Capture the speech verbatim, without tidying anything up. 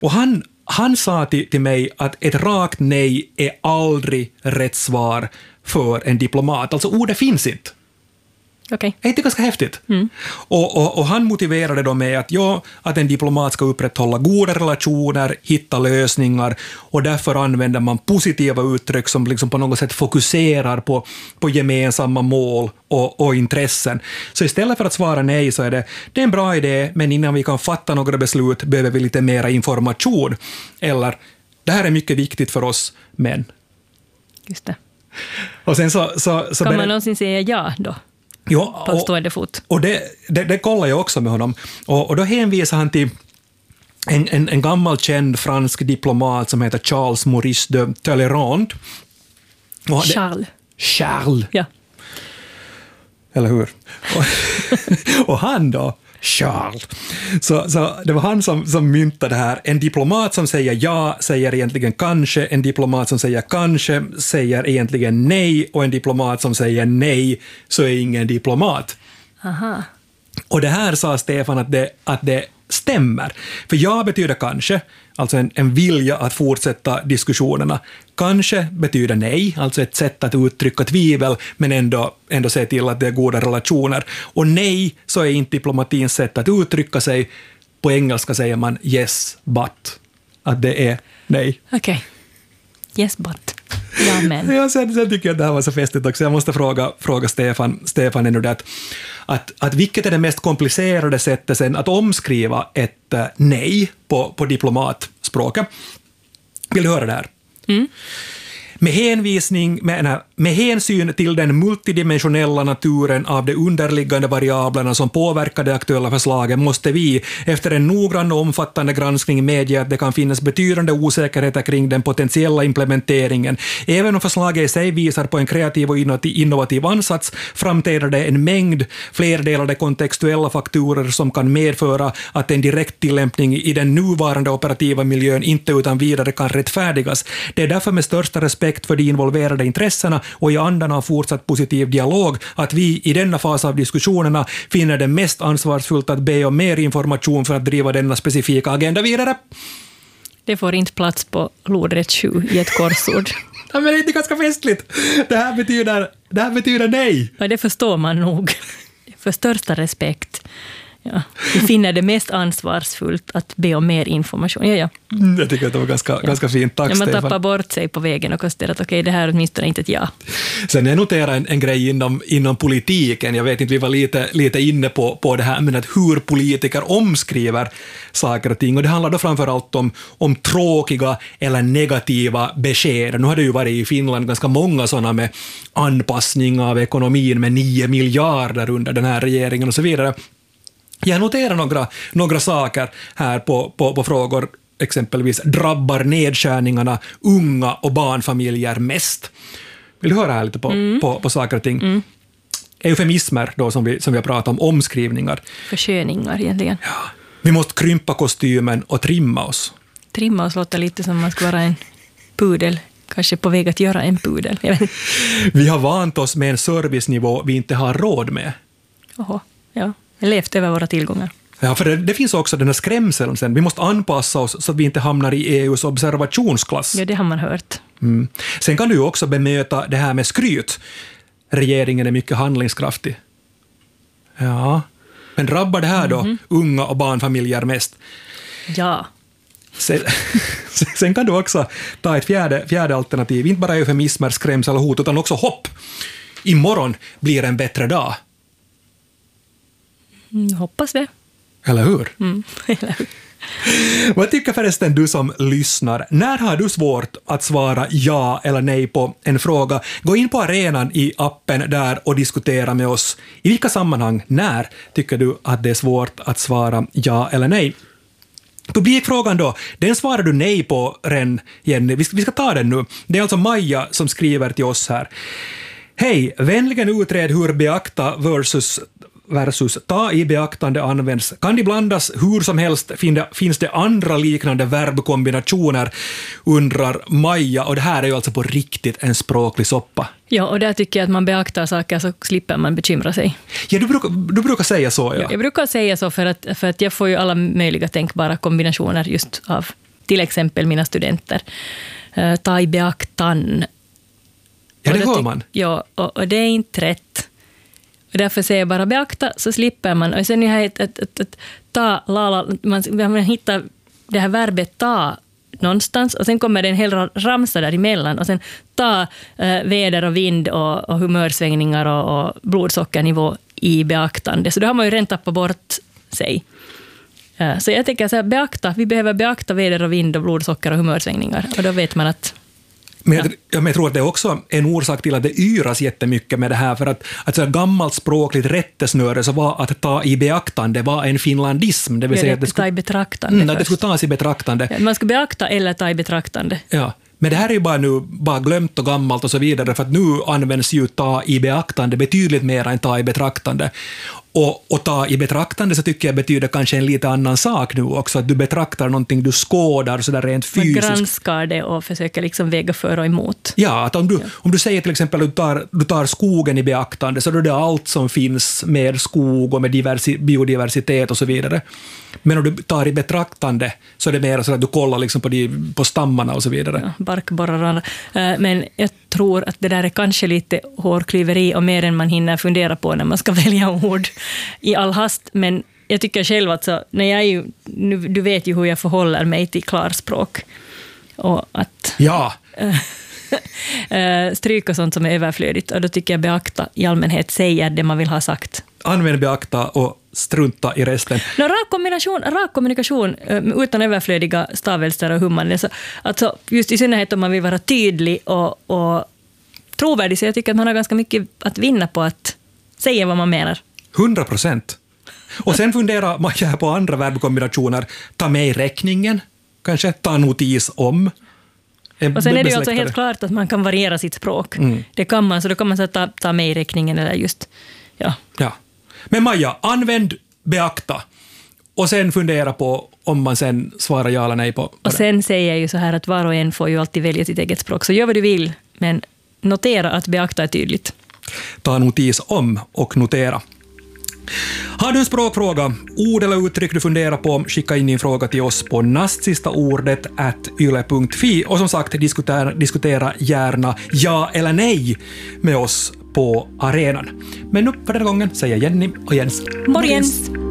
Och han, han sa till, till mig att ett rakt nej är aldrig rätt svar för en diplomat. Alltså ordet finns inte. Okay. Det är inte ganska häftigt. Mm. Och, och, och han motiverade då med att, ja, att en diplomat ska upprätthålla goda relationer, hitta lösningar, och därför använder man positiva uttryck som liksom på något sätt fokuserar på, på gemensamma mål och, och intressen. Så istället för att svara nej så är det, det är en bra idé, men innan vi kan fatta några beslut behöver vi lite mera information. Eller, det här är mycket viktigt för oss, men... Just det. Och sen så, så, så kan ber- man någonsin säga ja då? Ja, på stående fot. Och det, det, det kollar jag också med honom. Och, och då hänvisar han till en, en, en gammal känd fransk diplomat som heter Charles Maurice de Talleyrand. Och det, Charles. Charles. Ja. Eller hur? Och, och han då, Charles. Så, så det var han som, som myntade det här. En diplomat som säger ja säger egentligen kanske. En diplomat som säger kanske säger egentligen nej. Och en diplomat som säger nej så är ingen diplomat. Aha. Och det här sa Stefan att det, att det stämmer. För ja betyder kanske, alltså en, en vilja att fortsätta diskussionerna. Kanske betyder nej, alltså ett sätt att uttrycka tvivel, men ändå, ändå se till att det är goda relationer. Och nej, så är inte diplomatins sätt att uttrycka sig. På engelska säger man yes, but. Att det är nej. Okej. Okay. Yes, but. Ja, men. Ja, sen, sen tycker jag att det här var så festligt också. Jag måste fråga, fråga Stefan, Stefan ännu det att, att, att vilket är det mest komplicerade sättet sen att omskriva ett uh, nej på, på diplomatspråket. Vill du höra det här? Mm. Med, hänvisning, med, nej, med hänsyn till den multidimensionella naturen av de underliggande variablerna som påverkar det aktuella förslaget måste vi efter en noggrann och omfattande granskning medge att det kan finnas betydande osäkerheter kring den potentiella implementeringen. Även om förslaget i sig visar på en kreativ och innovativ ansats framträder det en mängd flerdelade kontextuella faktorer som kan medföra att en direkt tillämpning i den nuvarande operativa miljön inte utan vidare kan rättfärdigas. Det är därför med största respekt för de involverade intressena och i andan av fortsatt positiv dialog att vi i denna fas av diskussionerna finner det mest ansvarsfullt att be om mer information för att driva denna specifika agenda vidare. Det får inte plats på lodrätt sju i ett korsord. Ja, men det är inte ganska festligt. Det här betyder, det här betyder nej. Ja, det förstår man nog. För största respekt. Ja. Vi finner det mest ansvarsfullt att be om mer information. Ja, ja. Jag tycker att det var ganska, ja. ganska fint. Tack, ja, man Stefan. tappar bort sig på vägen och konstaterar att okej, okay, det här är åtminstone inte ett ja. Sen jag noterar en, en grej inom, inom politiken. Jag vet inte, vi var lite, lite inne på, på det här, men att hur politiker omskriver saker och ting. Och det handlar då framförallt om, om tråkiga eller negativa besked. Nu har det ju varit i Finland ganska många sådana med anpassning av ekonomin med nio miljarder under den här regeringen och så vidare. Jag noterar några, några saker här på, på, på frågor, exempelvis drabbar nedskärningarna unga och barnfamiljer mest. Vill du höra här lite på, mm. på, på saker och ting? Mm. Eufemismer då som vi, som vi har pratat om, omskrivningar. Försköningar egentligen. Ja. Vi måste krympa kostymen och trimma oss. Trimma oss låter lite som man ska vara en pudel. Kanske på väg att göra en pudel. Vi har vant oss med en servicenivå vi inte har råd med. Oho, ja. Levt över våra tillgångar. Ja, för det, det finns också den här skrämseln sen. Vi måste anpassa oss så att vi inte hamnar i E U:s observationsklass. Ja, det har man hört. Mm. Sen kan du ju också bemöta det här med skryt. Regeringen är mycket handlingskraftig. Ja, men drabbar det här då mm-hmm. unga och barnfamiljer mest? Ja. Sen, sen kan du också ta ett fjärde, fjärde alternativ. Inte bara eufemismer, skrämsel och hot, utan också hopp. Imorgon blir en bättre dag. Mm, hoppas det. Eller hur? Mm, eller hur? Vad tycker förresten du som lyssnar? När har du svårt att svara ja eller nej på en fråga? Gå in på arenan i appen där och diskutera med oss. I vilka sammanhang, när tycker du att det är svårt att svara ja eller nej? Publikfrågan då, den svarar du nej på, Ren, Jenny. Vi ska, vi ska ta den nu. Det är alltså Maja som skriver till oss här. Hej, vänligen utred hur beakta versus versus ta i beaktande används. Kan de blandas hur som helst? Finns det andra liknande verbkombinationer? Undrar Maja. Och det här är ju alltså på riktigt en språklig soppa. Ja, och där tycker jag att man beaktar saker så slipper man bekymra sig. Ja, du brukar, du brukar säga så, ja. ja. Jag brukar säga så för att, för att jag får ju alla möjliga tänkbara kombinationer just av till exempel mina studenter. Uh, ta i beaktan. Ja, det hör man. Ja, och, och det är inte rätt. Och därför säger jag bara beakta, så slipper man. Och sen är det att ta, lala, man, man hittar det här verbet ta någonstans, och sen kommer det en hel ramsa däremellan, och sen ta eh, väder och vind och, och humörsvängningar och, och blodsockernivå i beaktande. Så då har man ju redan tappat bort sig. Eh, så jag tänker så här, beakta, vi behöver beakta väder och vind och blodsocker och humörsvängningar, och då vet man att Men jag, ja. jag tror att det är också en orsak till att det yras jättemycket med det här, för att, att så här gammalt språkligt rättesnöre så var att ta i beaktande var en finlandism. Det vill ja, säga det, att det skulle, ta i betraktande. Mm, det skulle tas i betraktande. Ja, man ska beakta eller ta i betraktande. Ja. Men det här är ju bara nu bara glömt och gammalt och så vidare, för att nu används ju ta i beaktande betydligt mer än ta i betraktande. Och, och ta i betraktande så tycker jag betyder kanske en lite annan sak nu också, att du betraktar någonting, du skådar så där rent fysiskt. Man granskar det och försöker liksom väga för och emot. Ja, att om du, ja. om du säger till exempel att du tar, du tar skogen i beaktande, så är det allt som finns med skog och med diversi, biodiversitet och så vidare. Men om du tar i betraktande så är det mer så att du kollar liksom på, de, på stammarna och så vidare. Ja, barkborrar och andra. Men jag tror att det där är kanske lite hårklyveri och mer än man hinner fundera på när man ska välja ord i all hast. Men jag tycker själv att så, när jag är ju, nu, du vet ju hur jag förhåller mig till klarspråk. Och att ja. stryk och sånt som är överflödigt. Och då tycker jag beakta i allmänhet säger det man vill ha sagt. Använd beakta och strunta i resten. No, rak kommunikation, rak kommunikation utan överflödiga stavelser och hummande. Alltså, just i synnerhet om man vill vara tydlig och, och trovärdig, så jag tycker att man har ganska mycket att vinna på att säga vad man menar. Hundra procent. Och sen funderar man här på andra verbkombinationer. Ta med i räkningen, kanske ta notis om. Och sen är det ju alltså helt klart att man kan variera sitt språk. Mm. Det kan man, så då kan man så ta, ta med i räkningen eller just, ja. Ja. Men Maja, använd beakta och sen fundera på om man sen svarar ja eller nej på, på Och sen det. Säger jag ju så här att var och en får ju alltid välja sitt eget språk, så gör vad du vill, men notera att beakta är tydligt. Ta notis om och notera. Har du en språkfråga, ord eller uttryck du funderar på, skicka in din fråga till oss på nastsistaordet at yle punkt fi, och som sagt diskutera, diskutera gärna ja eller nej med oss på arenan. Men nu för den gången säger Jenny och Jens. Morgens!